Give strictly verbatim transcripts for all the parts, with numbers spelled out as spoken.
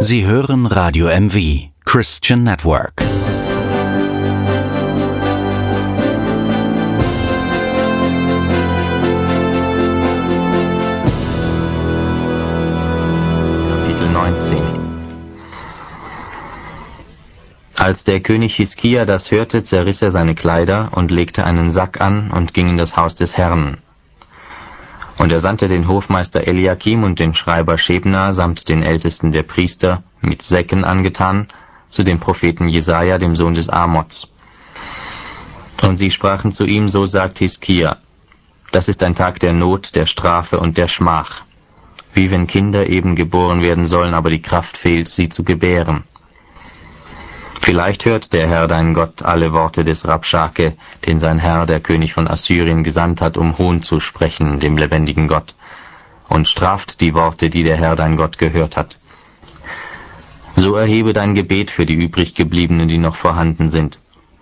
Sie hören Radio M V, Christian Network. Kapitel neunzehn. Als der König Hiskia das hörte, zerriss er seine Kleider und legte einen Sack an und ging in das Haus des Herrn. Und er sandte den Hofmeister Eliakim und den Schreiber Schebna samt den Ältesten der Priester, mit Säcken angetan, zu dem Propheten Jesaja, dem Sohn des Amoz. Und sie sprachen zu ihm, so sagt Hiskia, das ist ein Tag der Not, der Strafe und der Schmach, wie wenn Kinder eben geboren werden sollen, aber die Kraft fehlt, sie zu gebären. Vielleicht hört der Herr dein Gott alle Worte des Rabschake, den sein Herr, der König von Assyrien, gesandt hat, um Hohn zu sprechen, dem lebendigen Gott, und straft die Worte, die der Herr dein Gott gehört hat. So erhebe dein Gebet für die übriggebliebenen, die noch vorhanden sind.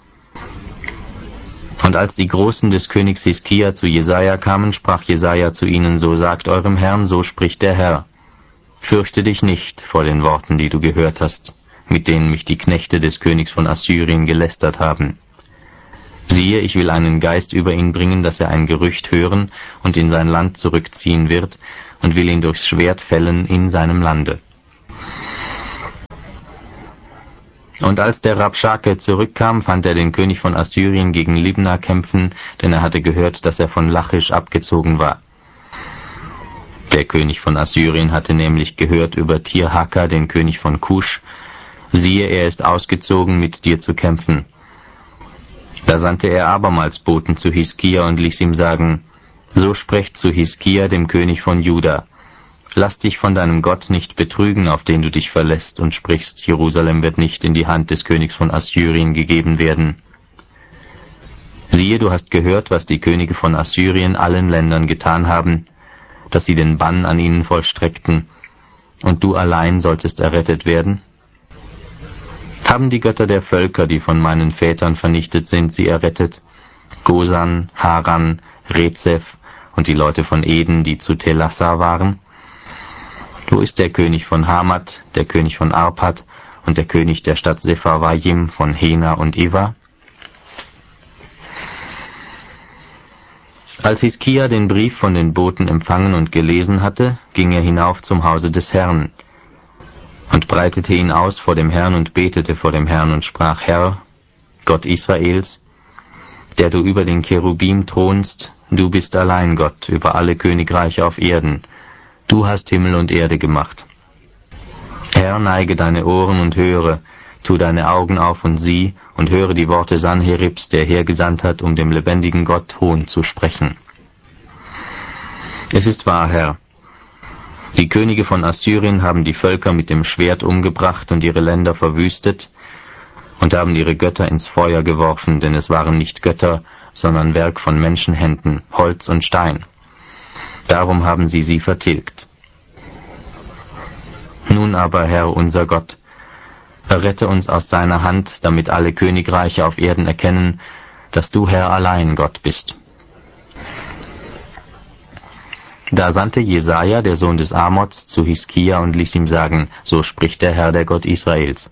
Und als die Großen des Königs Hiskia zu Jesaja kamen, sprach Jesaja zu ihnen, so sagt eurem Herrn, so spricht der Herr, fürchte dich nicht vor den Worten, die du gehört hast, mit denen mich die Knechte des Königs von Assyrien gelästert haben. Siehe, ich will einen Geist über ihn bringen, dass er ein Gerücht hören und in sein Land zurückziehen wird, und will ihn durchs Schwert fällen in seinem Lande. Und als der Rabschake zurückkam, fand er den König von Assyrien gegen Libna kämpfen, denn er hatte gehört, dass er von Lachisch abgezogen war. Der König von Assyrien hatte nämlich gehört über Tirhaka, den König von Kusch, siehe, er ist ausgezogen, mit dir zu kämpfen. Da sandte er abermals Boten zu Hiskia und ließ ihm sagen, so sprecht zu Hiskia, dem König von Juda, lass dich von deinem Gott nicht betrügen, auf den du dich verlässt, und sprichst, Jerusalem wird nicht in die Hand des Königs von Assyrien gegeben werden. Siehe, du hast gehört, was die Könige von Assyrien allen Ländern getan haben, dass sie den Bann an ihnen vollstreckten, und du allein solltest errettet werden? Haben die Götter der Völker, die von meinen Vätern vernichtet sind, sie errettet? Gosan, Haran, Rezeph und die Leute von Eden, die zu Telassa waren? Wo ist der König von Hamat, der König von Arpad und der König der Stadt Sepharvaim von Hena und Iva? Als Hiskia den Brief von den Boten empfangen und gelesen hatte, ging er hinauf zum Hause des Herrn und breitete ihn aus vor dem Herrn und betete vor dem Herrn und sprach, Herr, Gott Israels, der du über den Cherubim thronst, du bist allein Gott über alle Königreiche auf Erden, du hast Himmel und Erde gemacht. Herr, neige deine Ohren und höre, tu deine Augen auf und sieh und höre die Worte Sanheribs, der hergesandt hat, um dem lebendigen Gott Hohn zu sprechen. Es ist wahr, Herr, die Könige von Assyrien haben die Völker mit dem Schwert umgebracht und ihre Länder verwüstet und haben ihre Götter ins Feuer geworfen, denn es waren nicht Götter, sondern Werk von Menschenhänden, Holz und Stein. Darum haben sie sie vertilgt. Nun aber, Herr, unser Gott, errette uns aus seiner Hand, damit alle Königreiche auf Erden erkennen, dass du, Herr, allein Gott bist. Da sandte Jesaja, der Sohn des Amoz, zu Hiskia und ließ ihm sagen, so spricht der Herr, der Gott Israels.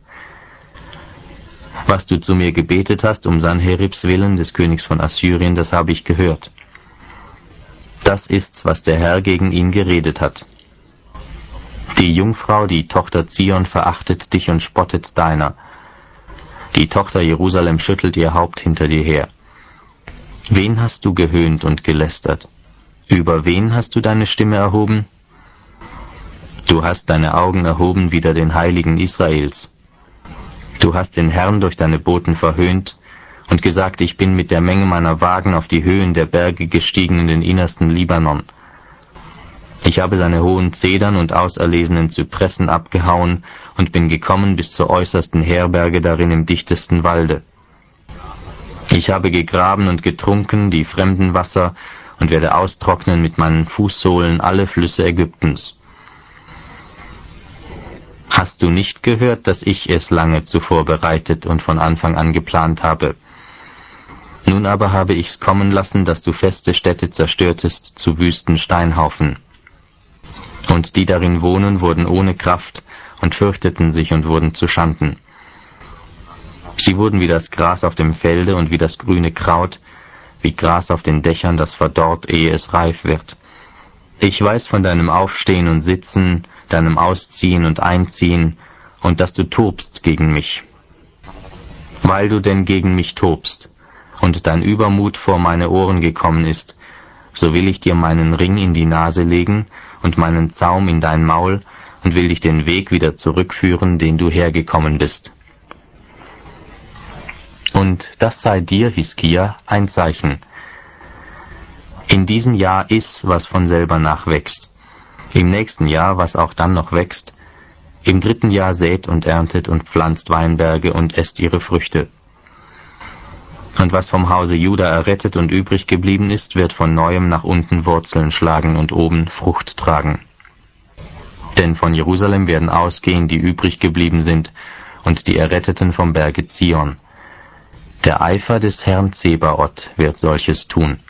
Was du zu mir gebetet hast, um Sanheribs willen, des Königs von Assyrien, das habe ich gehört. Das ist's, was der Herr gegen ihn geredet hat. Die Jungfrau, die Tochter Zion, verachtet dich und spottet deiner. Die Tochter Jerusalem schüttelt ihr Haupt hinter dir her. Wen hast du gehöhnt und gelästert? Über wen hast du deine Stimme erhoben? Du hast deine Augen erhoben wider den Heiligen Israels. Du hast den Herrn durch deine Boten verhöhnt und gesagt, ich bin mit der Menge meiner Wagen auf die Höhen der Berge gestiegen in den innersten Libanon. Ich habe seine hohen Zedern und auserlesenen Zypressen abgehauen und bin gekommen bis zur äußersten Herberge darin im dichtesten Walde. Ich habe gegraben und getrunken die fremden Wasser und werde austrocknen mit meinen Fußsohlen alle Flüsse Ägyptens. Hast du nicht gehört, dass ich es lange zuvor bereitet und von Anfang an geplant habe? Nun aber habe ich's kommen lassen, dass du feste Städte zerstörtest zu wüsten Steinhaufen. Und die darin wohnen, wurden ohne Kraft und fürchteten sich und wurden zu Schanden. Sie wurden wie das Gras auf dem Felde und wie das grüne Kraut, wie Gras auf den Dächern, das verdorrt, ehe es reif wird. Ich weiß von deinem Aufstehen und Sitzen, deinem Ausziehen und Einziehen, und dass du tobst gegen mich. Weil du denn gegen mich tobst, und dein Übermut vor meine Ohren gekommen ist, so will ich dir meinen Ring in die Nase legen und meinen Zaum in dein Maul und will dich den Weg wieder zurückführen, den du hergekommen bist. Und das sei dir, Hiskia, ein Zeichen. In diesem Jahr iss, was von selber nachwächst. Im nächsten Jahr, was auch dann noch wächst. Im dritten Jahr sät und erntet und pflanzt Weinberge und esst ihre Früchte. Und was vom Hause Juda errettet und übrig geblieben ist, wird von neuem nach unten Wurzeln schlagen und oben Frucht tragen. Denn von Jerusalem werden ausgehen, die übrig geblieben sind, und die Erretteten vom Berge Zion. Der Eifer des Herrn Zebaoth wird solches tun.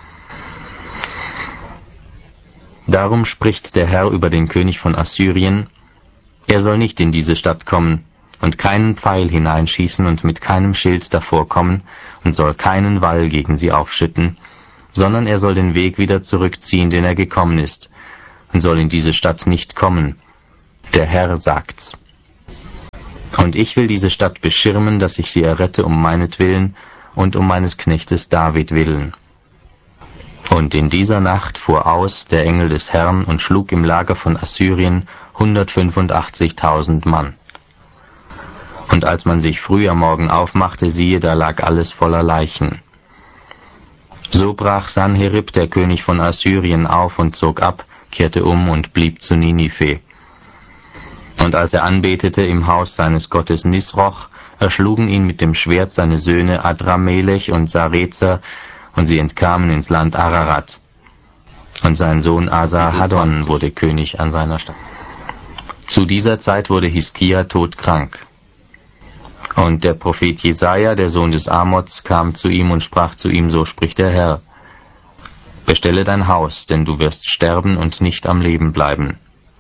Darum spricht der Herr über den König von Assyrien: Er soll nicht in diese Stadt kommen und keinen Pfeil hineinschießen und mit keinem Schild davor kommen und soll keinen Wall gegen sie aufschütten, sondern er soll den Weg wieder zurückziehen, den er gekommen ist, und soll in diese Stadt nicht kommen. Der Herr sagt's. Und ich will diese Stadt beschirmen, dass ich sie errette um meinetwillen und um meines Knechtes David willen. Und in dieser Nacht fuhr aus der Engel des Herrn und schlug im Lager von Assyrien hundertfünfundachtzigtausend Mann. Und als man sich früh am Morgen aufmachte, siehe, da lag alles voller Leichen. So brach Sanherib, der König von Assyrien, auf und zog ab, kehrte um und blieb zu Ninive. Und als er anbetete im Haus seines Gottes Nisroch, erschlugen ihn mit dem Schwert seine Söhne Adramelech und Sarezer, und sie entkamen ins Land Ararat. Und sein Sohn Asarhaddon wurde König an seiner Stadt. Zu dieser Zeit wurde Hiskia todkrank. Und der Prophet Jesaja, der Sohn des Amoz, kam zu ihm und sprach zu ihm: So spricht der Herr: Bestelle dein Haus, denn du wirst sterben und nicht am Leben bleiben.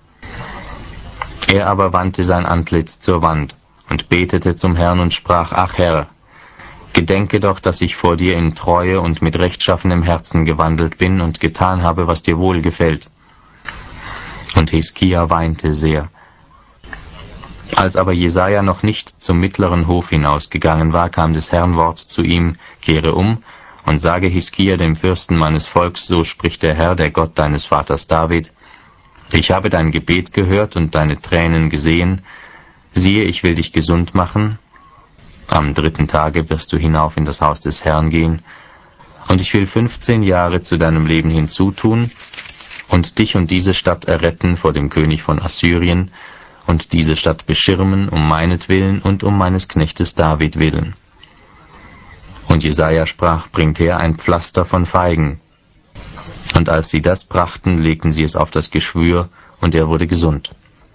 Er aber wandte sein Antlitz zur Wand und betete zum Herrn und sprach: Ach Herr, gedenke doch, dass ich vor dir in Treue und mit rechtschaffenem Herzen gewandelt bin und getan habe, was dir wohlgefällt. Und Hiskia weinte sehr. Als aber Jesaja noch nicht zum mittleren Hof hinausgegangen war, kam des Herrn Wort zu ihm: Kehre um und sage Hiskia, dem Fürsten meines Volks: So spricht der Herr, der Gott deines Vaters David: Ich habe dein Gebet gehört und deine Tränen gesehen. Siehe, ich will dich gesund machen. Am dritten Tage wirst du hinauf in das Haus des Herrn gehen. Und ich will fünfzehn Jahre zu deinem Leben hinzutun und dich und diese Stadt erretten vor dem König von Assyrien und diese Stadt beschirmen um meinetwillen und um meines Knechtes David willen. Und Jesaja sprach: Bringt her ein Pflaster von Feigen. Und als sie das brachten, legten sie es auf das Geschwür, und er wurde gesund.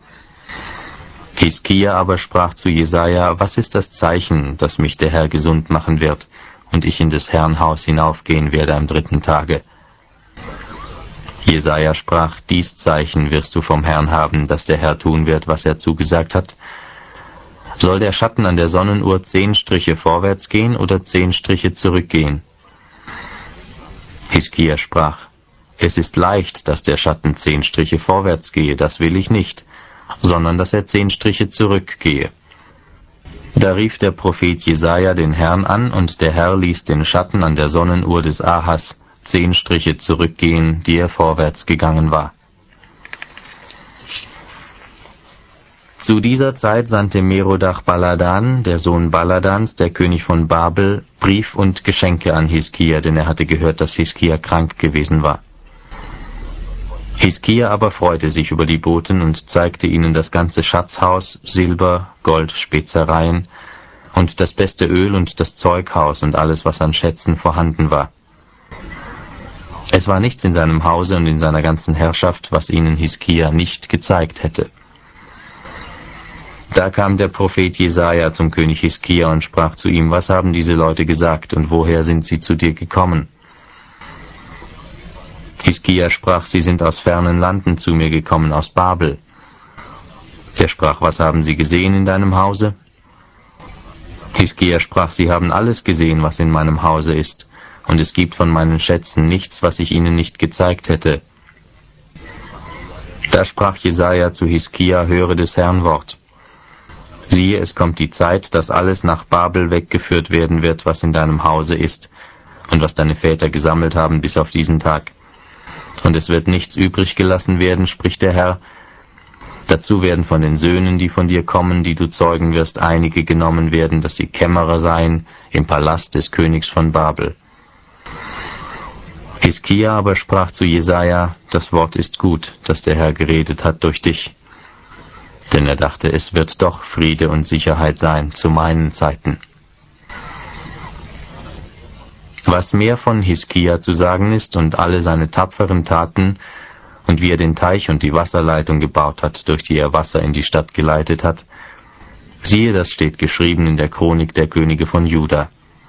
Hiskia aber sprach zu Jesaja: Was ist das Zeichen, dass mich der Herr gesund machen wird, und ich in des Herrn Haus hinaufgehen werde am dritten Tage? Jesaja sprach: Dies Zeichen wirst du vom Herrn haben, dass der Herr tun wird, was er zugesagt hat. Soll der Schatten an der Sonnenuhr zehn Striche vorwärts gehen oder zehn Striche zurückgehen? Hiskia sprach: Es ist leicht, dass der Schatten zehn Striche vorwärts gehe, das will ich nicht, sondern dass er zehn Striche zurückgehe. Da rief der Prophet Jesaja den Herrn an, und der Herr ließ den Schatten an der Sonnenuhr des Ahas zehn Striche zurückgehen, die er vorwärts gegangen war. Zu dieser Zeit sandte Merodach Baladan, der Sohn Baladans, der König von Babel, Brief und Geschenke an Hiskia, denn er hatte gehört, dass Hiskia krank gewesen war. Hiskia aber freute sich über die Boten und zeigte ihnen das ganze Schatzhaus, Silber, Gold, Spezereien und das beste Öl und das Zeughaus und alles, was an Schätzen vorhanden war. Es war nichts in seinem Hause und in seiner ganzen Herrschaft, was ihnen Hiskia nicht gezeigt hätte. Da kam der Prophet Jesaja zum König Hiskia und sprach zu ihm: Was haben diese Leute gesagt und woher sind sie zu dir gekommen? Hiskia sprach: Sie sind aus fernen Landen zu mir gekommen, aus Babel. Er sprach, was haben Sie gesehen in deinem Hause? Hiskia sprach, Sie haben alles gesehen, was in meinem Hause ist, und es gibt von meinen Schätzen nichts, was ich Ihnen nicht gezeigt hätte. Da sprach Jesaja zu Hiskia, höre des Herrn Wort. Siehe, es kommt die Zeit, dass alles nach Babel weggeführt werden wird, was in deinem Hause ist, und was deine Väter gesammelt haben bis auf diesen Tag. Und es wird nichts übrig gelassen werden, spricht der Herr. Dazu werden von den Söhnen, die von dir kommen, die du zeugen wirst, einige genommen werden, dass sie Kämmerer seien im Palast des Königs von Babel. Hiskia aber sprach zu Jesaja, das Wort ist gut, das der Herr geredet hat durch dich. Denn er dachte, es wird doch Friede und Sicherheit sein zu meinen Zeiten. Was mehr von Hiskia zu sagen ist und alle seine tapferen Taten und wie er den Teich und die Wasserleitung gebaut hat, durch die er Wasser in die Stadt geleitet hat, siehe, das steht geschrieben in der Chronik der Könige von Juda.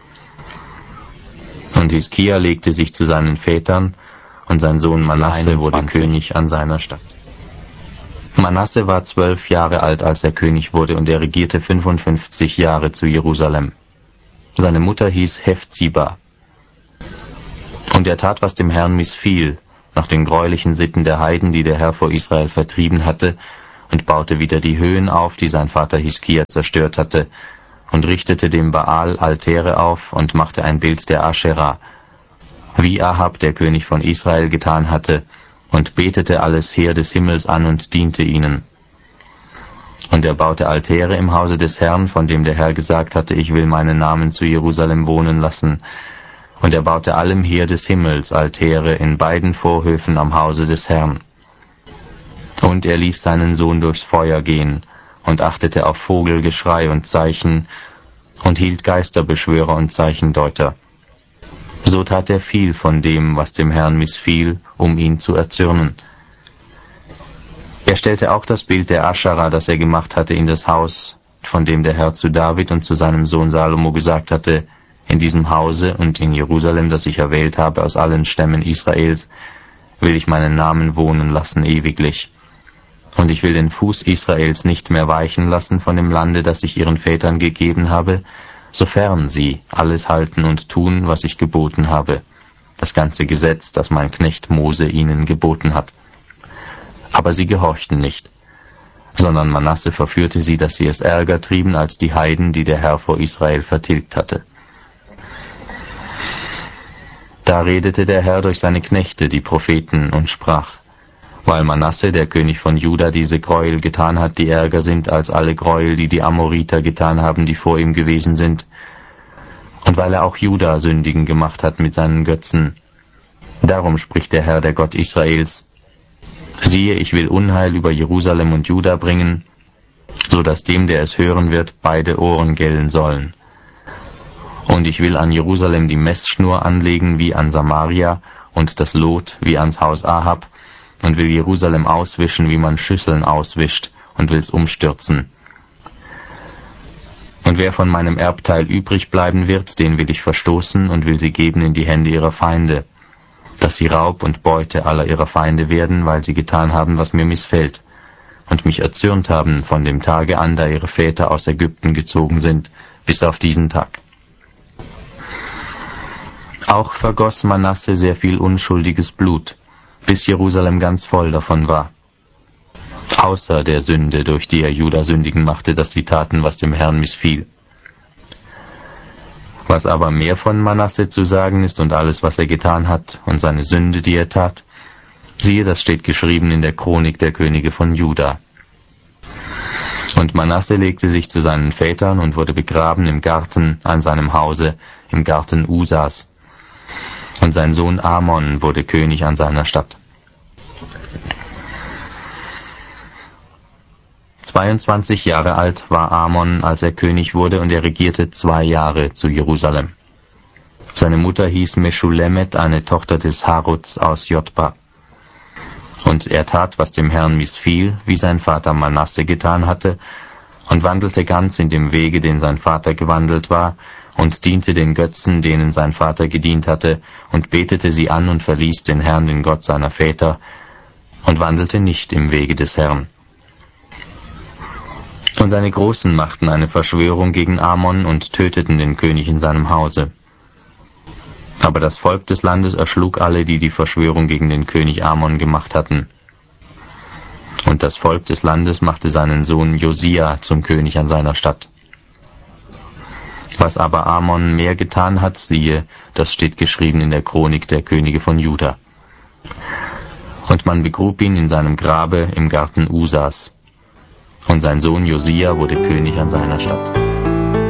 Und Hiskia legte sich zu seinen Vätern, und sein Sohn Manasse wurde König an seiner Stadt. Manasse war zwölf Jahre alt, als er König wurde, und er regierte fünfundfünfzig Jahre zu Jerusalem. Seine Mutter hieß Hephziba. Und er tat, was dem Herrn missfiel, nach den greulichen Sitten der Heiden, die der Herr vor Israel vertrieben hatte, und baute wieder die Höhen auf, die sein Vater Hiskia zerstört hatte, und richtete dem Baal Altäre auf und machte ein Bild der Aschera, wie Ahab, der König von Israel, getan hatte, und betete alles Heer des Himmels an und diente ihnen. Und er baute Altäre im Hause des Herrn, von dem der Herr gesagt hatte, ich will meinen Namen zu Jerusalem wohnen lassen. Und er baute allem Heer des Himmels Altäre in beiden Vorhöfen am Hause des Herrn. Und er ließ seinen Sohn durchs Feuer gehen und achtete auf Vogelgeschrei und Zeichen und hielt Geisterbeschwörer und Zeichendeuter. So tat er viel von dem, was dem Herrn missfiel, um ihn zu erzürnen. Er stellte auch das Bild der Aschera, das er gemacht hatte, in das Haus, von dem der Herr zu David und zu seinem Sohn Salomo gesagt hatte, in diesem Hause und in Jerusalem, das ich erwählt habe aus allen Stämmen Israels, will ich meinen Namen wohnen lassen ewiglich. Und ich will den Fuß Israels nicht mehr weichen lassen von dem Lande, das ich ihren Vätern gegeben habe, sofern sie alles halten und tun, was ich geboten habe, das ganze Gesetz, das mein Knecht Mose ihnen geboten hat. Aber sie gehorchten nicht, sondern Manasse verführte sie, dass sie es ärger trieben als die Heiden, die der Herr vor Israel vertilgt hatte. Da redete der Herr durch seine Knechte, die Propheten, und sprach, weil Manasse, der König von Juda, diese Gräuel getan hat, die ärger sind als alle Gräuel, die die Amoriter getan haben, die vor ihm gewesen sind, und weil er auch Juda sündigen gemacht hat mit seinen Götzen. Darum spricht der Herr, der Gott Israels, siehe, ich will Unheil über Jerusalem und Juda bringen, so dass dem, der es hören wird, beide Ohren gellen sollen. Und ich will an Jerusalem die Messschnur anlegen wie an Samaria und das Lot wie ans Haus Ahab, und will Jerusalem auswischen, wie man Schüsseln auswischt, und will's umstürzen. Und wer von meinem Erbteil übrig bleiben wird, den will ich verstoßen und will sie geben in die Hände ihrer Feinde, dass sie Raub und Beute aller ihrer Feinde werden, weil sie getan haben, was mir missfällt, und mich erzürnt haben von dem Tage an, da ihre Väter aus Ägypten gezogen sind, bis auf diesen Tag. Auch vergoss Manasse sehr viel unschuldiges Blut, bis Jerusalem ganz voll davon war. Außer der Sünde, durch die er Juda sündigen machte, dass sie taten, was dem Herrn missfiel. Was aber mehr von Manasse zu sagen ist und alles, was er getan hat und seine Sünde, die er tat, siehe, das steht geschrieben in der Chronik der Könige von Juda. Und Manasse legte sich zu seinen Vätern und wurde begraben im Garten an seinem Hause, im Garten Usas. Und sein Sohn Amon wurde König an seiner Stadt. zweiundzwanzig Jahre alt war Amon, als er König wurde, und er regierte zwei Jahre zu Jerusalem. Seine Mutter hieß Meschulemet, eine Tochter des Haruts aus Jotba. Und er tat, was dem Herrn missfiel, wie sein Vater Manasse getan hatte, und wandelte ganz in dem Wege, den sein Vater gewandelt war, und diente den Götzen, denen sein Vater gedient hatte, und betete sie an und verließ den Herrn, den Gott seiner Väter, und wandelte nicht im Wege des Herrn. Und seine Großen machten eine Verschwörung gegen Amon und töteten den König in seinem Hause. Aber das Volk des Landes erschlug alle, die die Verschwörung gegen den König Amon gemacht hatten. Und das Volk des Landes machte seinen Sohn Josia zum König an seiner Stadt. Was aber Amon mehr getan hat, siehe, das steht geschrieben in der Chronik der Könige von Juda. Und man begrub ihn in seinem Grabe im Garten Usas. Und sein Sohn Josia wurde König an seiner Stadt.